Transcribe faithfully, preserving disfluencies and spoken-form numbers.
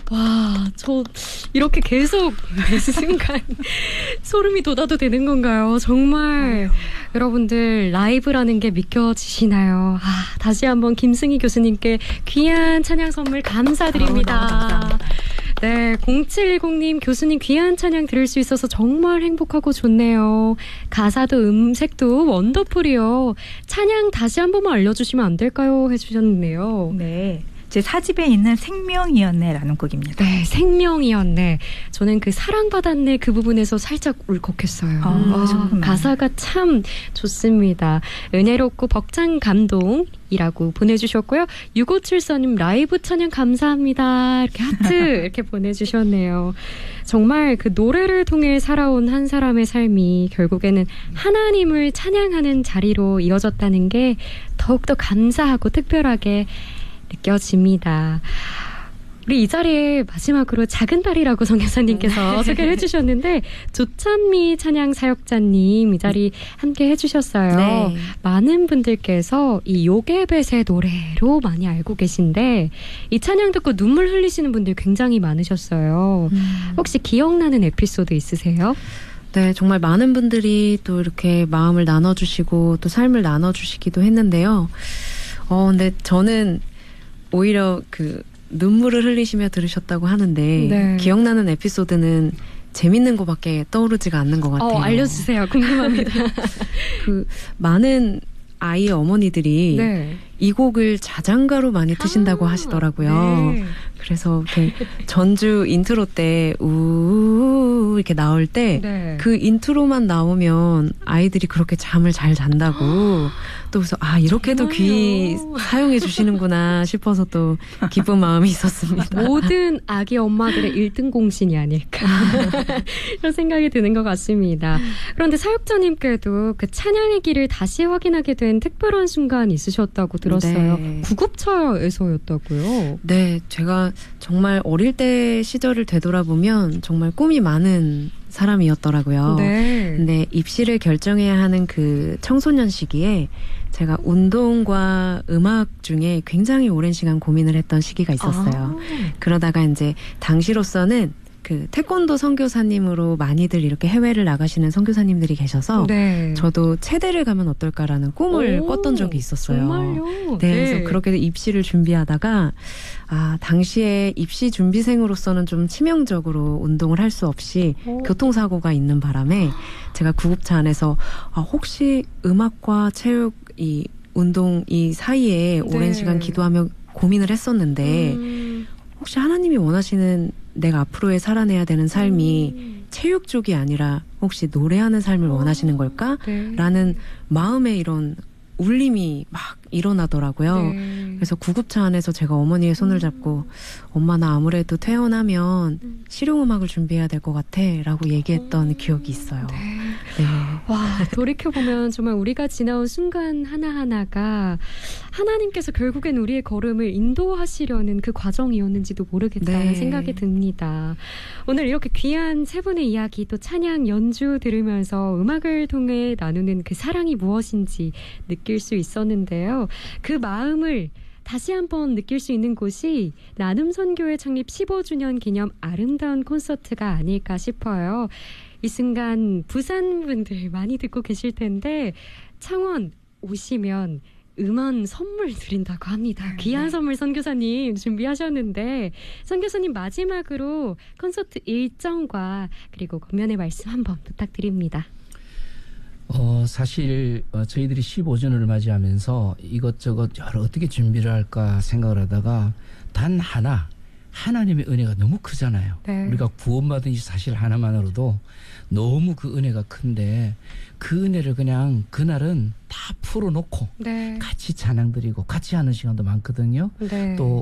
와, 저 이렇게 계속 매 순간 소름이 돋아도 되는 건가요? 정말 아유. 여러분들 라이브라는 게 믿겨지시나요? 아, 다시 한번 김승희 교수님께 귀한 찬양 선물 감사드립니다. 아유, 감사합니다. 네, 공칠일공님 교수님 귀한 찬양 들을 수 있어서 정말 행복하고 좋네요. 가사도 음색도 원더풀이요. 찬양 다시 한 번만 알려주시면 안 될까요? 해주셨네요. 네. 제 사집에 있는 생명이었네라는 곡입니다. 네, 생명이었네. 저는 그 사랑받았네 그 부분에서 살짝 울컥했어요. 아, 아, 가사가 참 좋습니다. 은혜롭고 벅찬 감동이라고 보내주셨고요. 육오칠사님 라이브 찬양 감사합니다. 이렇게 하트 이렇게 보내주셨네요. 정말 그 노래를 통해 살아온 한 사람의 삶이 결국에는 하나님을 찬양하는 자리로 이어졌다는 게 더욱더 감사하고 특별하게 느껴집니다. 우리 이 자리에 마지막으로 작은 딸이라고 성교사님께서 소개를 해주셨는데 조찬미 찬양 사역자님 이 자리 함께 해주셨어요. 네. 많은 분들께서 이 요게벳의 노래로 많이 알고 계신데 이 찬양 듣고 눈물 흘리시는 분들 굉장히 많으셨어요. 음. 혹시 기억나는 에피소드 있으세요? 네, 정말 많은 분들이 또 이렇게 마음을 나눠주시고 또 삶을 나눠주시기도 했는데요. 어, 근데 저는 오히려 그 눈물을 흘리시며 들으셨다고 하는데 네. 기억나는 에피소드는 재밌는 거밖에 떠오르지가 않는 것 같아요. 어, 알려주세요. 궁금합니다. 그 많은 아이의 어머니들이 네. 이 곡을 자장가로 많이 트신다고 아, 하시더라고요. 네. 그래서 이렇게 전주 인트로 때 우우우 이렇게 나올 때 그 네. 인트로만 나오면 아이들이 그렇게 잠을 잘 잔다고 또 그래서 아 이렇게도 귀 사용해 주시는구나 싶어서 또 기쁜 마음이 있었습니다. 모든 아기 엄마들의 일 등 공신이 아닐까 이런 생각이 드는 것 같습니다. 그런데 사역자님께도 그 찬양의 길을 다시 확인하게 된 특별한 순간 있으셨다고 들었어요. 네. 구급차에서였다고요? 네, 제가 정말 어릴 때 시절을 되돌아보면 정말 꿈이 많은 사람이었더라고요. 네. 근데 입시를 결정해야 하는 그 청소년 시기에 제가 운동과 음악 중에 굉장히 오랜 시간 고민을 했던 시기가 있었어요. 아. 그러다가 이제 당시로서는 그 태권도 선교사님으로 많이들 이렇게 해외를 나가시는 선교사님들이 계셔서 네. 저도 체대를 가면 어떨까라는 꿈을 오, 꿨던 적이 있었어요. 정말요? 네, 네. 그래서 그렇게 입시를 준비하다가 아 당시에 입시 준비생으로서는 좀 치명적으로 운동을 할 수 없이 오. 교통사고가 있는 바람에 제가 구급차 안에서 아, 혹시 음악과 체육 이 운동 이 사이에 네. 오랜 시간 기도하며 고민을 했었는데 음. 혹시 하나님이 원하시는 내가 앞으로의 살아내야 되는 삶이 음. 체육 쪽이 아니라 혹시 노래하는 삶을 어. 원하시는 걸까? 네. 라는 마음의 이런 울림이 막 일어나더라고요. 네. 그래서 구급차 안에서 제가 어머니의 손을 잡고 음. 엄마 나 아무래도 퇴원하면 음. 실용음악을 준비해야 될 것 같아 라고 얘기했던 음. 기억이 있어요. 네. 네. 와, 돌이켜보면 정말 우리가 지나온 순간 하나하나가 하나님께서 결국엔 우리의 걸음을 인도하시려는 그 과정이었는지도 모르겠다는 네. 생각이 듭니다. 오늘 이렇게 귀한 세 분의 이야기 또 찬양 연주 들으면서 음악을 통해 나누는 그 사랑이 무엇인지 느낄 수 있었는데요. 그 마음을 다시 한번 느낄 수 있는 곳이 나눔선교회 창립 십오 주년 기념 아름다운 콘서트가 아닐까 싶어요. 이 순간 부산 분들 많이 듣고 계실 텐데 창원 오시면 음원 선물 드린다고 합니다. 귀한 선물 선교사님 준비하셨는데 선교사님 마지막으로 콘서트 일정과 그리고 겉면의 말씀 한번 부탁드립니다. 어, 사실 어, 저희들이 십오 주년을 맞이하면서 이것저것 여러 어떻게 준비를 할까 생각을 하다가 단 하나 하나님의 은혜가 너무 크잖아요. 네. 우리가 구원받은 이 사실 하나만으로도 너무 그 은혜가 큰데 그 은혜를 그냥 그날은 다 풀어놓고 네. 같이 찬양 드리고 같이 하는 시간도 많거든요. 네. 또